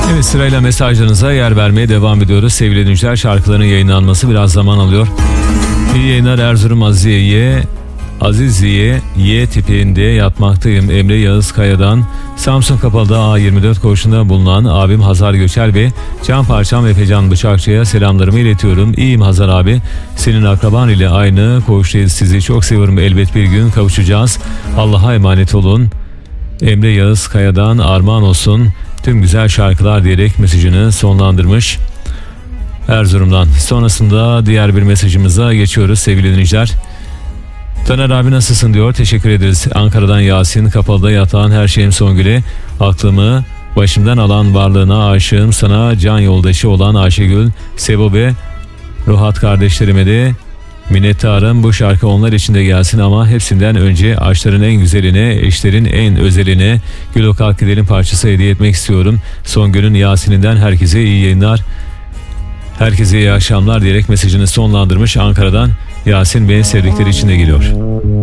Evet, sırayla mesajlarınıza yer vermeye devam ediyoruz. Sevgili dinleyiciler, şarkıların yayınlanması biraz zaman alıyor. İyi yayınlar Erzurum Aziziye Y tipinde yatmaktayım. Emre Yağız Kaya'dan Samsun Kapalı'da A24 koğuşunda bulunan abim Hazar Göçer ve can parçam Efecan Bıçakçı'ya selamlarımı iletiyorum. İyiyim Hazar abi. Senin akraban ile aynı koğuştayız. Sizi çok seviyorum. Elbet bir gün kavuşacağız. Allah'a emanet olun. Emre Yağız Kaya'dan armağan olsun tüm güzel şarkılar diyerek mesajını sonlandırmış Erzurum'dan. Sonrasında diğer bir mesajımıza geçiyoruz sevgili dinleyiciler. Taner abi nasılsın diyor. Teşekkür ederiz. Ankara'dan Yasin. Kapalı'da yatağın her şeyim Songül'e. Aklımı başımdan alan varlığına aşığım. Sana can yoldaşı olan Ayşegül, Sebo ve Ruhat kardeşlerime de minnettarım. Bu şarkı onlar için de gelsin ama hepsinden önce aşkların en güzeline, eşlerin en özeline Gül o Kalk Gidelim parçası hediye etmek istiyorum. Songül'ün Yasin'inden herkese iyi yayınlar. Herkese iyi akşamlar diyerek mesajını sonlandırmış Ankara'dan Yasin Bey'in sevdikleri için de geliyor.